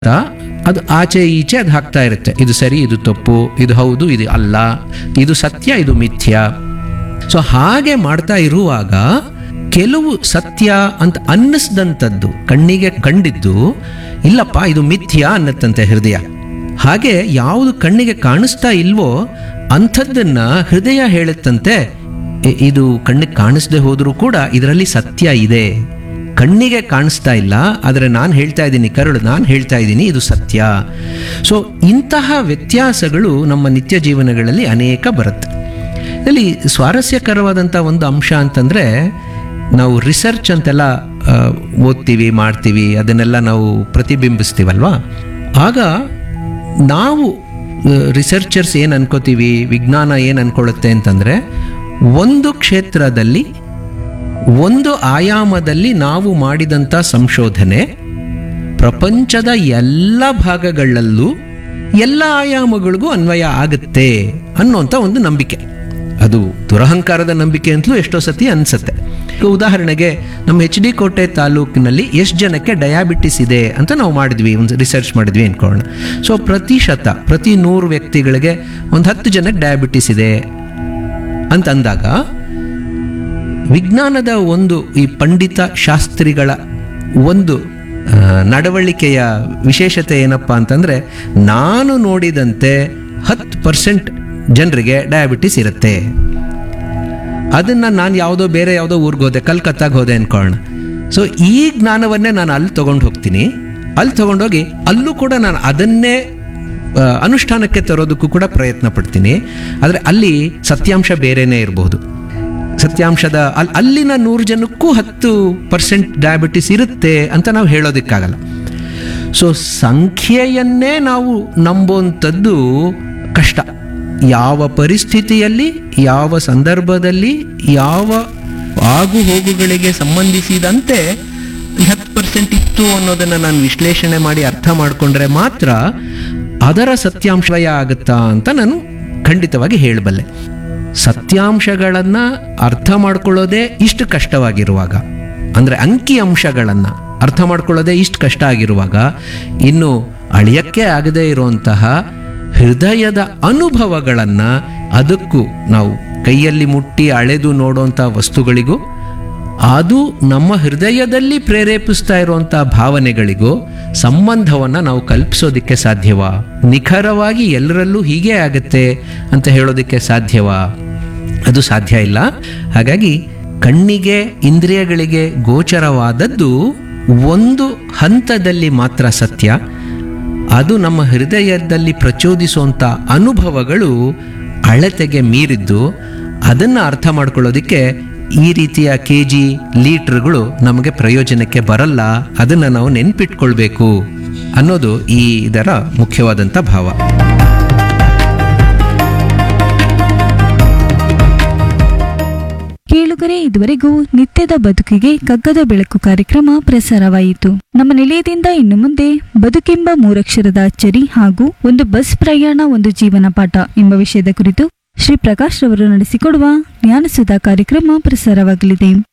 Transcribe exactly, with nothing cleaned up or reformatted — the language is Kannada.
ಅದು ಆಚೆ ಈಚೆ ಅದು ಹಾಕ್ತಾ ಇರುತ್ತೆ. ಇದು ಸರಿ, ಇದು ತಪ್ಪು, ಇದು ಹೌದು, ಇದು ಅಲ್ಲ, ಇದು ಸತ್ಯ, ಇದು ಮಿಥ್ಯ. ಸೊ ಹಾಗೆ ಮಾಡ್ತಾ ಇರುವಾಗ ಕೆಲವು ಸತ್ಯ ಅಂತ ಅನ್ನಿಸ್ದಂಥದ್ದು ಕಣ್ಣಿಗೆ ಕಂಡಿದ್ದು ಇಲ್ಲಪ್ಪ ಇದು ಮಿಥ್ಯ ಅನ್ನತ್ತಂತೆ ಹೃದಯ. ಹಾಗೆ ಯಾವುದು ಕಣ್ಣಿಗೆ ಕಾಣಿಸ್ತಾ ಇಲ್ವೋ ಅಂಥದ್ದನ್ನ ಹೃದಯ ಹೇಳುತ್ತಂತೆ, "ಇ- ಇದು ಕಣ್ಣಿಗೆ ಕಾಣಿಸ್ದೆ ಹೋದರೂ ಕೂಡ ಇದರಲ್ಲಿ ಸತ್ಯ ಇದೆ. ಕಣ್ಣಿಗೆ ಕಾಣಿಸ್ತಾ ಇಲ್ಲ, ಆದರೆ ನಾನು ಹೇಳ್ತಾ ಇದ್ದೀನಿ, ಕರುಳು ನಾನು ಹೇಳ್ತಾ ಇದ್ದೀನಿ, ಇದು ಸತ್ಯ." ಸೊ ಇಂತಹ ವ್ಯತ್ಯಾಸಗಳು ನಮ್ಮ ನಿತ್ಯ ಜೀವನಗಳಲ್ಲಿ ಅನೇಕ ಬರುತ್ತೆ. ಇಲ್ಲಿ ಸ್ವಾರಸ್ಯಕರವಾದಂಥ ಒಂದು ಅಂಶ ಅಂತಂದರೆ, ನಾವು ರಿಸರ್ಚ್ ಅಂತೆಲ್ಲ ಆ, ಓದ್ತೀವಿ, ಮಾಡ್ತೀವಿ, ಅದನ್ನೆಲ್ಲ ನಾವು ಪ್ರತಿಬಿಂಬಿಸ್ತೀವಲ್ವಾ. ಆಗ ನಾವು ರಿಸರ್ಚರ್ಸ್ ಏನು ಅನ್ಕೋತೀವಿ, ವಿಜ್ಞಾನ ಏನು ಅನ್ಕೊಳ್ಳುತ್ತೆ ಅಂತಂದರೆ, ಒಂದು ಕ್ಷೇತ್ರದಲ್ಲಿ ಒಂದು ಆಯಾಮದಲ್ಲಿ ನಾವು ಮಾಡಿದಂಥ ಸಂಶೋಧನೆ ಪ್ರಪಂಚದ ಎಲ್ಲ ಭಾಗಗಳಲ್ಲೂ ಎಲ್ಲ ಆಯಾಮಗಳಿಗೂ ಅನ್ವಯ ಆಗುತ್ತೆ ಅನ್ನೋಂಥ ಒಂದು ನಂಬಿಕೆ. ಅದು ದುರಹಂಕಾರದ ನಂಬಿಕೆ ಅಂತಲೂ ಎಷ್ಟೋ ಸತಿ ಅನಿಸುತ್ತೆ. ಉದಾಹರಣೆಗೆ ನಮ್ಮ ಎಚ್ ಡಿ ಕೋಟೆ ತಾಲೂಕಿನಲ್ಲಿ ಎಷ್ಟು ಜನಕ್ಕೆ ಡಯಾಬಿಟಿಸ್ ಇದೆ ಅಂತ ನಾವು ಮಾಡಿದ್ವಿ, ಒಂದು ರಿಸರ್ಚ್ ಮಾಡಿದ್ವಿ ಅನ್ಕೊಳ್ಳೋಣ. ಸೊ ಪ್ರತಿಶತ ಪ್ರತಿ ನೂರು ವ್ಯಕ್ತಿಗಳಿಗೆ ಒಂದು ಹತ್ತು ಜನಕ್ಕೆ ಡಯಾಬಿಟಿಸ್ ಇದೆ ಅಂತ ಅಂದಾಗ, ವಿಜ್ಞಾನದ ಒಂದು ಈ ಪಂಡಿತ ಶಾಸ್ತ್ರಿಗಳ ಒಂದು ಆ, ನಡವಳಿಕೆಯ ವಿಶೇಷತೆ ಏನಪ್ಪ ಅಂತಂದರೆ, ನಾನು ನೋಡಿದಂತೆ ಹತ್ತು ಪರ್ಸೆಂಟ್ ಜನರಿಗೆ ಡಯಾಬಿಟಿಸ್ ಇರುತ್ತೆ. ಅದನ್ನು ನಾನು ಯಾವುದೋ ಬೇರೆ ಯಾವುದೋ ಊರಿಗೆ ಹೋದೆ, ಕಲ್ಕತ್ತಾಗೆ ಹೋದೆ ಅನ್ಕೊಳ್ಳೋಣ. ಸೊ ಈ ಜ್ಞಾನವನ್ನೇ ನಾನು ಅಲ್ಲಿ ತೊಗೊಂಡು ಹೋಗ್ತೀನಿ, ಅಲ್ಲಿ ತೊಗೊಂಡೋಗಿ ಅಲ್ಲೂ ಕೂಡ ನಾನು ಅದನ್ನೇ ಆ, ಅನುಷ್ಠಾನಕ್ಕೆ ತರೋದಕ್ಕೂ ಕೂಡ ಪ್ರಯತ್ನ ಪಡ್ತೀನಿ. ಆದರೆ ಅಲ್ಲಿ ಸತ್ಯಾಂಶ ಬೇರೆಯೇ ಇರಬಹುದು. ಸತ್ಯಾಂಶದ ಅಲ್ಲಿ ಅಲ್ಲಿನ ನೂರು ಜನಕ್ಕೂ ಹತ್ತು ಪರ್ಸೆಂಟ್ ಡಯಾಬಿಟಿಸ್ ಇರುತ್ತೆ ಅಂತ ನಾವು ಹೇಳೋದಕ್ಕಾಗಲ್ಲ. ಸೊ ಸಂಖ್ಯೆಯನ್ನೇ ನಾವು ನಂಬುವಂಥದ್ದು ಕಷ್ಟ. ಯಾವ ಪರಿಸ್ಥಿತಿಯಲ್ಲಿ, ಯಾವ ಸಂದರ್ಭದಲ್ಲಿ, ಯಾವ ಆಗು ಹೋಗುಗಳಿಗೆ ಸಂಬಂಧಿಸಿದಂತೆ ಹತ್ತು ಪರ್ಸೆಂಟ್ ಇತ್ತು ಅನ್ನೋದನ್ನು ನಾನು ವಿಶ್ಲೇಷಣೆ ಮಾಡಿ ಅರ್ಥ ಮಾಡಿಕೊಂಡ್ರೆ ಮಾತ್ರ ಅದರ ಸತ್ಯಾಂಶಯ ಆಗುತ್ತಾ ಅಂತ ನಾನು ಖಂಡಿತವಾಗಿ ಹೇಳಬಲ್ಲೆ. ಸತ್ಯಾಂಶಗಳನ್ನು ಅರ್ಥ ಮಾಡ್ಕೊಳ್ಳೋದೇ ಇಷ್ಟು ಕಷ್ಟವಾಗಿರುವಾಗ, ಅಂದರೆ ಅಂಕಿ ಅಂಶಗಳನ್ನು ಅರ್ಥ ಮಾಡ್ಕೊಳ್ಳೋದೇ ಇಷ್ಟು ಕಷ್ಟ ಆಗಿರುವಾಗ, ಇನ್ನು ಅಳಿಯಕ್ಕೆ ಆಗದೇ ಇರುವಂತಹ ಹೃದಯದ ಅನುಭವಗಳನ್ನು, ಅದಕ್ಕೂ ನಾವು ಕೈಯಲ್ಲಿ ಮುಟ್ಟಿ ಅಳೆದು ನೋಡುವಂಥ ವಸ್ತುಗಳಿಗೂ, ಅದು ನಮ್ಮ ಹೃದಯದಲ್ಲಿ ಪ್ರೇರೇಪಿಸ್ತಾ ಇರುವಂಥ ಭಾವನೆಗಳಿಗೂ ಸಂಬಂಧವನ್ನು ನಾವು ಕಲ್ಪಿಸೋದಕ್ಕೆ ಸಾಧ್ಯವಾ? ನಿಖರವಾಗಿ ಎಲ್ಲರಲ್ಲೂ ಹೀಗೆ ಆಗುತ್ತೆ ಅಂತ ಹೇಳೋದಕ್ಕೆ ಸಾಧ್ಯವಾ? ಅದು ಸಾಧ್ಯ ಇಲ್ಲ. ಹಾಗಾಗಿ ಕಣ್ಣಿಗೆ, ಇಂದ್ರಿಯಗಳಿಗೆ ಗೋಚರವಾದದ್ದು ಒಂದು ಹಂತದಲ್ಲಿ ಮಾತ್ರ ಸತ್ಯ. ಅದು ನಮ್ಮ ಹೃದಯದಲ್ಲಿ ಪ್ರಚೋದಿಸುವಂಥ ಅನುಭವಗಳು ಅಳತೆಗೆ ಮೀರಿದ್ದು. ಅದನ್ನು ಅರ್ಥ ಮಾಡ್ಕೊಳ್ಳೋದಕ್ಕೆ ಈ ರೀತಿಯ ಕೆ ಜಿ ಲೀಟ್ರ್ಗಳು ನಮಗೆ ಪ್ರಯೋಜನಕ್ಕೆ ಬರಲ್ಲ. ಅದನ್ನು ನಾವು ನೆನ್ಪಿಟ್ಕೊಳ್ಬೇಕು ಅನ್ನೋದು ಈ ಇದರ ಮುಖ್ಯವಾದಂಥ ಭಾವ. ಕೇಳುಗರೆ, ಇದುವರೆಗೂ ನಿತ್ಯದ ಬದುಕಿಗೆ ಕಗ್ಗದ ಬೆಳಕು ಕಾರ್ಯಕ್ರಮ ಪ್ರಸಾರವಾಯಿತು. ನಮ್ಮ ನಿಲಯದಿಂದ ಇನ್ನು ಮುಂದೆ ಬದುಕೆಂಬ ಮೂರಕ್ಷರದ ಅಚ್ಚರಿ ಹಾಗೂ ಒಂದು ಬಸ್ ಪ್ರಯಾಣ ಒಂದು ಜೀವನ ಪಾಠ ಎಂಬ ವಿಷಯದ ಕುರಿತು ಶ್ರೀ ಪ್ರಕಾಶ್ ರವರು ನಡೆಸಿಕೊಡುವ ಜ್ಞಾನಸುಧಾ ಕಾರ್ಯಕ್ರಮ ಪ್ರಸಾರವಾಗಲಿದೆ.